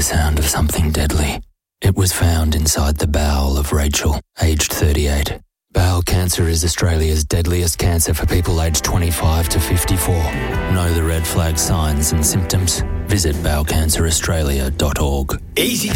the sound of something deadly. It was found inside the bowel of Rachel, aged 38. Bowel cancer is Australia's deadliest cancer for people aged 25 to 54. Know the red flag signs and symptoms? Visit bowelcanceraustralia.org. Easy